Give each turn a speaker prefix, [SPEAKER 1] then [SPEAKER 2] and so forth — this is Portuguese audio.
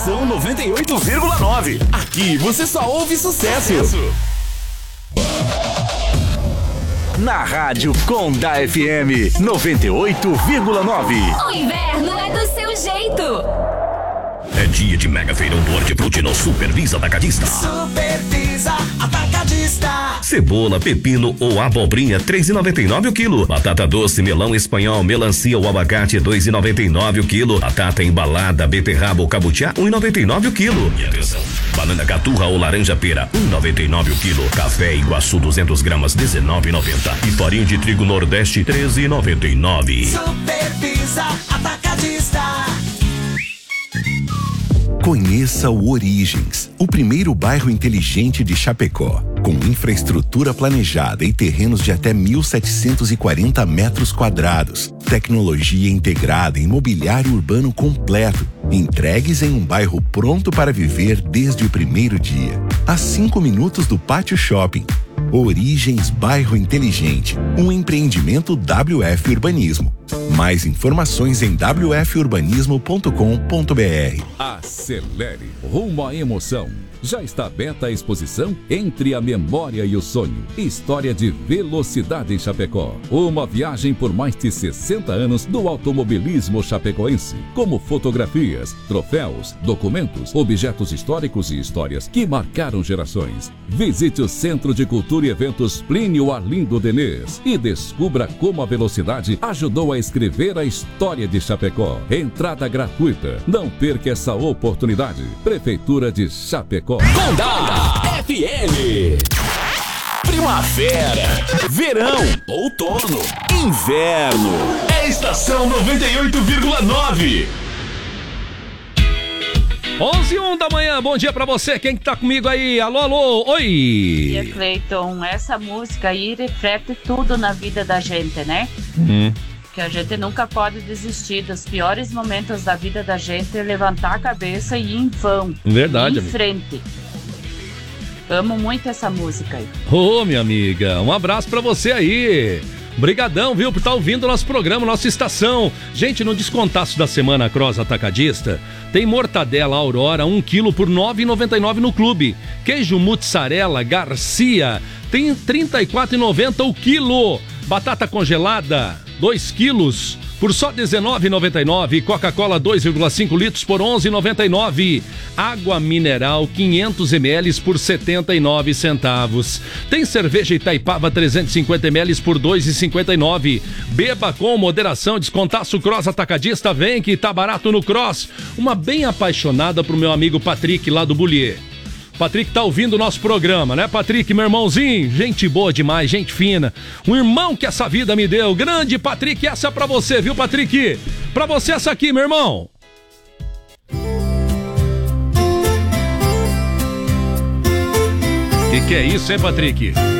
[SPEAKER 1] Estação 98,9. Aqui você só ouve sucesso. Na Rádio Conda FM 98,9.
[SPEAKER 2] O inverno é do seu jeito.
[SPEAKER 3] É dia de mega feirão do Hortifruti no Supervisa Atacadista.
[SPEAKER 4] Supervisa Atacadista.
[SPEAKER 3] Cebola, pepino ou abobrinha, 3,99 o quilo. Batata doce, melão espanhol, melancia ou abacate, 2,99 o quilo. Batata embalada, beterraba ou cabutiá, 1,99 o quilo. E atenção, banana caturra ou laranja pera, 1,99 o quilo. Café Iguaçu 200 gramas, 19,90. E farinha de trigo Nordeste, 13,99.
[SPEAKER 4] Supervisa Atacadista.
[SPEAKER 5] Conheça o Origens, o primeiro bairro inteligente de Chapecó, com infraestrutura planejada e terrenos de até 1.740 metros quadrados, tecnologia integrada e imobiliário urbano completo, entregues em um bairro pronto para viver desde o primeiro dia, a 5 minutos do Pátio Shopping. Origens Bairro Inteligente, um empreendimento WF Urbanismo. Mais informações em wfurbanismo.com.br.
[SPEAKER 6] Acelere rumo à emoção. Já está aberta a exposição Entre a Memória e o Sonho. História de velocidade em Chapecó. Uma viagem por mais de 60 anos do automobilismo chapecoense. Como fotografias, troféus, documentos, objetos históricos e histórias que marcaram gerações. Visite o Centro de Cultura e Eventos Plínio Arlindo Denês e descubra como a velocidade ajudou a escrever a história de Chapecó. Entrada gratuita. Não perca essa oportunidade. Prefeitura de Chapecó.
[SPEAKER 1] Conda FM. Primavera, verão, outono, inverno. É Estação 98,9.
[SPEAKER 7] 11h01 da manhã, bom dia pra você, quem que tá comigo aí? Alô, alô, oi!
[SPEAKER 8] E Cleiton, essa música aí reflete tudo na vida da gente, né? Que a gente nunca pode desistir dos piores momentos da vida da gente, levantar a cabeça e ir em vão.
[SPEAKER 7] Verdade,
[SPEAKER 8] ir em frente. Amo muito essa música aí.
[SPEAKER 7] Ô, minha amiga, um abraço pra você aí. Brigadão, viu, por estar ouvindo o nosso programa, nossa estação. Gente, no descontaço da semana Cross Atacadista, tem mortadela Aurora, 1 kg por R$ 9,99 no clube. Queijo mussarela Garcia, tem R$ 34,90 o quilo. Batata congelada, 2 quilos, por só R$ 19,99. Coca-Cola 2,5 litros por R$ 11,99. Água mineral 500 ml por 79 centavos. Tem cerveja Itaipava 350 ml por R$ 2,59. Beba com moderação, descontaço Cross Atacadista, vem que tá barato no Cross. Uma bem apaixonada pro meu amigo Patrick lá do Bullier. Patrick tá ouvindo o nosso programa, né, Patrick, meu irmãozinho? Gente boa demais, gente fina. Um irmão que essa vida me deu. Grande Patrick, essa é pra você, viu, Patrick? Pra você essa aqui, meu irmão. Que é isso, hein, Patrick?